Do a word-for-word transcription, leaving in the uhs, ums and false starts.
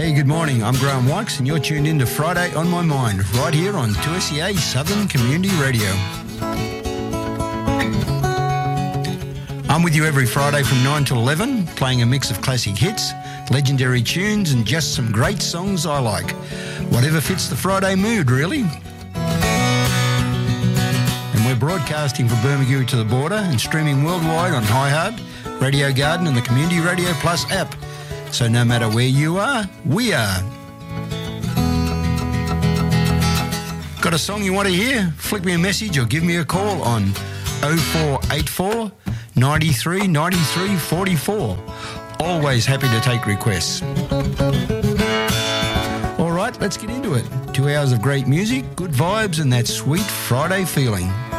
Hey, good morning. I'm Graham Wykes and you're tuned in to Friday on My Mind, right here on two S E A Southern Community Radio. I'm with you every Friday from nine till eleven, playing a mix of classic hits, legendary tunes and just some great songs I like. Whatever fits the Friday mood, really. And we're broadcasting from Bermagui to the border and streaming worldwide on iHeart, Radio Garden and the Community Radio Plus app. So no matter where you are, we are. Got a song you want to hear? Flick me a message or give me a call on oh four eight four, nine three, nine three, four four. Always happy to take requests. All right, let's get into it. Two hours of great music, good vibes and that sweet Friday feeling.